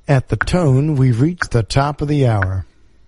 At the tone, we've reached the top of the hour.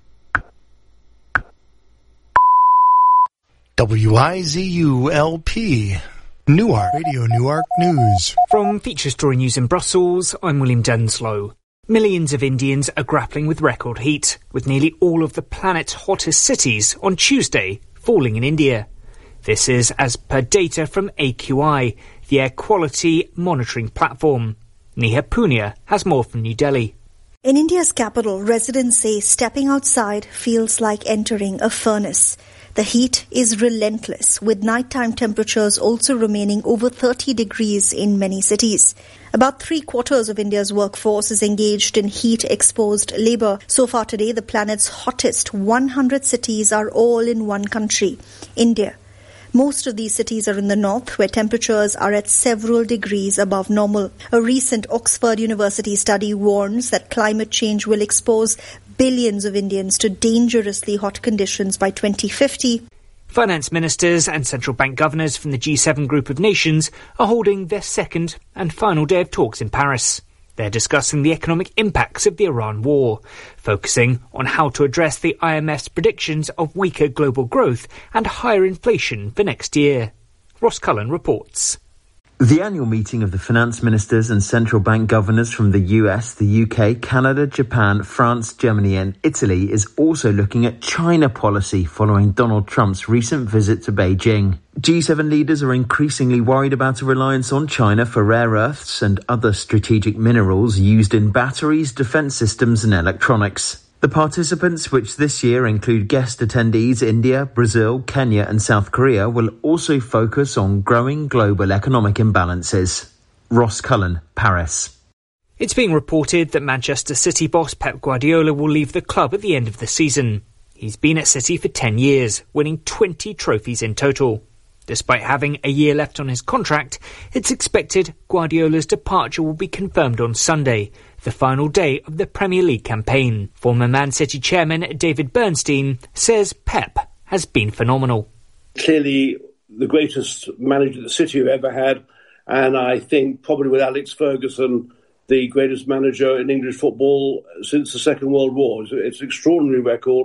WIZU-LP, Newark, Radio Newark News. From Feature Story News in Brussels, I'm William Denslow. Millions of Indians are grappling with record heat, with nearly all of the planet's hottest cities on Tuesday falling in India. This is as per data from AQI, the air quality monitoring platform. Neha Punia has more from New Delhi. In India's capital, residents say stepping outside feels like entering a furnace. The heat is relentless, with nighttime temperatures also remaining over 30 degrees in many cities. About 3/4 of India's workforce is engaged in heat-exposed labour. So far today, the planet's hottest 100 cities are all in one country, India. Most of these cities are in the north, where temperatures are at several degrees above normal. A recent Oxford University study warns that climate change will expose billions of Indians to dangerously hot conditions by 2050. Finance ministers and central bank governors from the G7 group of nations are holding their second and final day of talks in Paris. They're discussing the economic impacts of the Iran war, focusing on how to address the IMF's predictions of weaker global growth and higher inflation for next year. Ross Cullen reports. The annual meeting of the finance ministers and central bank governors from the US, the UK, Canada, Japan, France, Germany and Italy is also looking at China policy following Donald Trump's recent visit to Beijing. G7 leaders are increasingly worried about a reliance on China for rare earths and other strategic minerals used in batteries, defense systems and electronics. The participants, which this year include guest attendees India, Brazil, Kenya and South Korea, will also focus on growing global economic imbalances. Ross Cullen, Paris. It's being reported that Manchester City boss Pep Guardiola will leave the club at the end of the season. He's been at City for 10 years, winning 20 trophies in total. Despite having a year left on his contract, it's expected Guardiola's departure will be confirmed on Sunday, the final day of the Premier League campaign. Former Man City chairman David Bernstein says Pep has been phenomenal. Clearly the greatest manager the City have ever had, and I think probably with Alex Ferguson, the greatest manager in English football since the Second World War. It's an extraordinary record.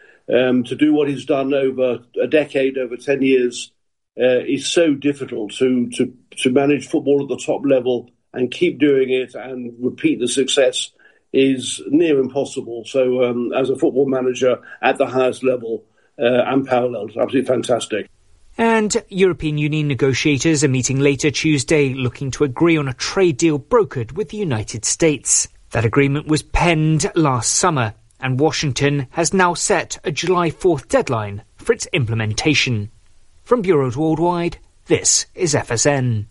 To do what he's done over a decade, over 10 years, is so difficult to manage football at the top level and keep doing it and repeat the success is near impossible. So as a football manager at the highest level, unparalleled, absolutely fantastic. And European Union negotiators are meeting later Tuesday looking to agree on a trade deal brokered with the United States. That agreement was penned last summer, and Washington has now set a July 4th deadline for its implementation. From Bureaus Worldwide, this is FSN.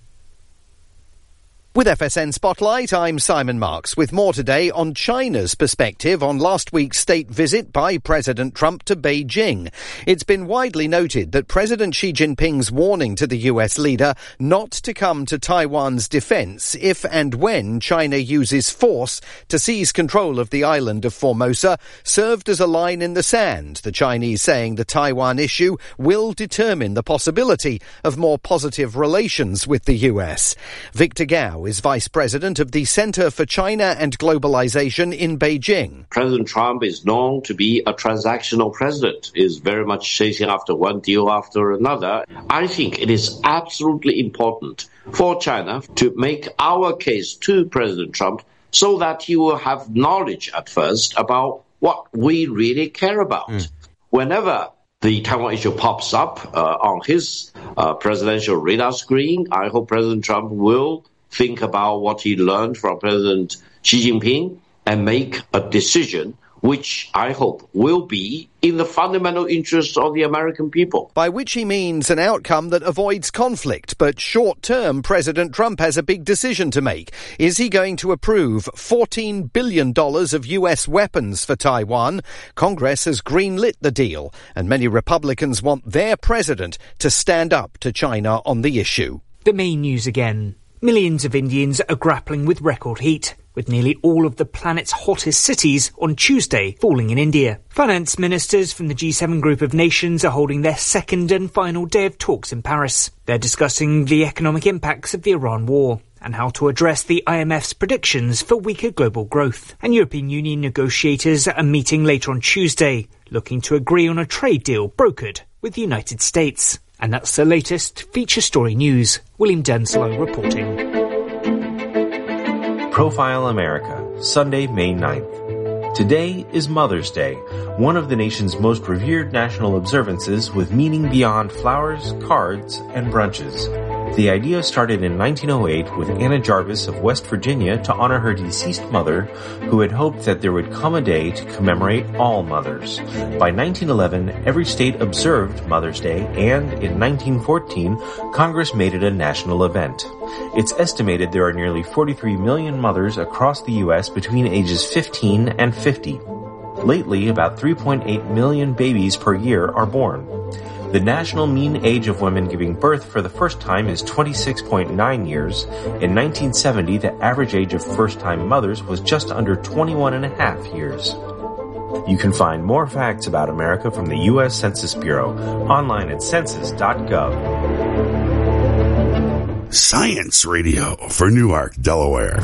With FSN Spotlight, I'm Simon Marks, with more today on China's perspective on last week's state visit by President Trump to Beijing. It's been widely noted that President Xi Jinping's warning to the US leader not to come to Taiwan's defense if and when China uses force to seize control of the island of Formosa served as a line in the sand, the Chinese saying the Taiwan issue will determine the possibility of more positive relations with the US. Victor Gao is Vice President of the Center for China and Globalization in Beijing. President Trump is known to be a transactional president, is very much chasing after one deal after another. I think it is absolutely important for China to make our case to President Trump so that he will have knowledge at first about what we really care about. Whenever the Taiwan issue pops up on his presidential radar screen, I hope President Trump will think about what he learned from President Xi Jinping and make a decision which I hope will be in the fundamental interest of the American people. By which he means an outcome that avoids conflict. But short-term, President Trump has a big decision to make. Is he going to approve $14 billion of US weapons for Taiwan? Congress has greenlit the deal, and many Republicans want their president to stand up to China on the issue. The main news again. Millions of Indians are grappling with record heat, with nearly all of the planet's hottest cities on Tuesday falling in India. Finance ministers from the G7 group of nations are holding their second and final day of talks in Paris. They're discussing the economic impacts of the Iran war and how to address the IMF's predictions for weaker global growth. And European Union negotiators are meeting later on Tuesday, looking to agree on a trade deal brokered with the United States. And that's the latest feature story news. William Denslow reporting. Profile America, Sunday, May 9th. Today is Mother's Day, one of the nation's most revered national observances with meaning beyond flowers, cards, and brunches. The idea started in 1908 with Anna Jarvis of West Virginia to honor her deceased mother, who had hoped that there would come a day to commemorate all mothers. By 1911, every state observed Mother's Day, and in 1914, Congress made it a national event. It's estimated there are nearly 43 million mothers across the U.S. between ages 15 and 50. Lately, about 3.8 million babies per year are born. The national mean age of women giving birth for the first time is 26.9 years. In 1970, the average age of first-time mothers was just under 21.5 years. You can find more facts about America from the U.S. Census Bureau online at census.gov. Science Radio for Newark, Delaware.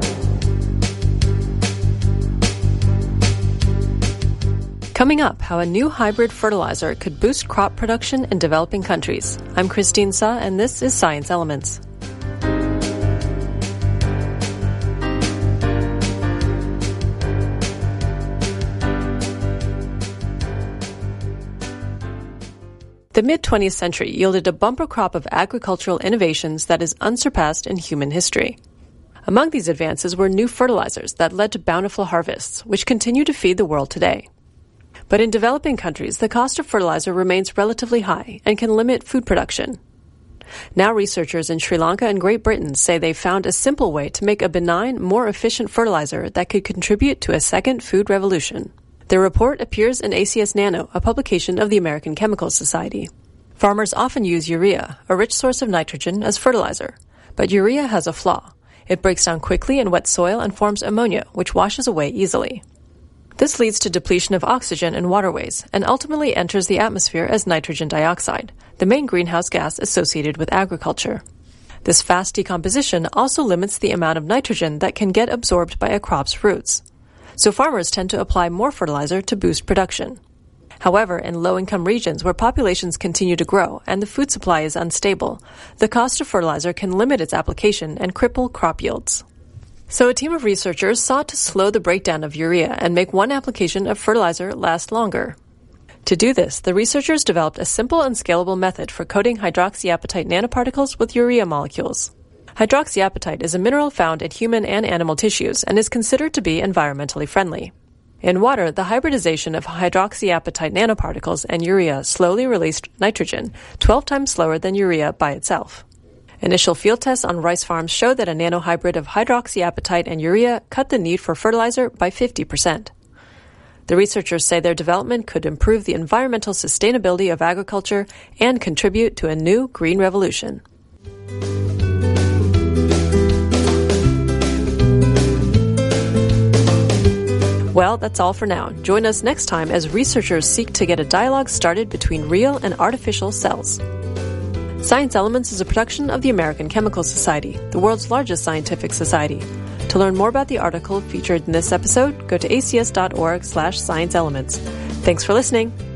Coming up, how a new hybrid fertilizer could boost crop production in developing countries. I'm Christine Suh, and this is Science Elements. The mid-20th century yielded a bumper crop of agricultural innovations that is unsurpassed in human history. Among these advances were new fertilizers that led to bountiful harvests, which continue to feed the world today. But in developing countries, the cost of fertilizer remains relatively high and can limit food production. Now researchers in Sri Lanka and Great Britain say they've found a simple way to make a benign, more efficient fertilizer that could contribute to a second food revolution. Their report appears in ACS Nano, a publication of the American Chemical Society. Farmers often use urea, a rich source of nitrogen, as fertilizer. But urea has a flaw. It breaks down quickly in wet soil and forms ammonia, which washes away easily. This leads to depletion of oxygen in waterways and ultimately enters the atmosphere as nitrogen dioxide, the main greenhouse gas associated with agriculture. This fast decomposition also limits the amount of nitrogen that can get absorbed by a crop's roots. So farmers tend to apply more fertilizer to boost production. However, in low-income regions where populations continue to grow and the food supply is unstable, the cost of fertilizer can limit its application and cripple crop yields. So a team of researchers sought to slow the breakdown of urea and make one application of fertilizer last longer. To do this, the researchers developed a simple and scalable method for coating hydroxyapatite nanoparticles with urea molecules. Hydroxyapatite is a mineral found in human and animal tissues and is considered to be environmentally friendly. In water, the hybridization of hydroxyapatite nanoparticles and urea slowly released nitrogen, 12 times slower than urea by itself. Initial field tests on rice farms showed that a nanohybrid of hydroxyapatite and urea cut the need for fertilizer by 50%. The researchers say their development could improve the environmental sustainability of agriculture and contribute to a new green revolution. Well, that's all for now. Join us next time as researchers seek to get a dialogue started between real and artificial cells. Science Elements is a production of the American Chemical Society, the world's largest scientific society. To learn more about the article featured in this episode, go to acs.org/scienceelements. Thanks for listening.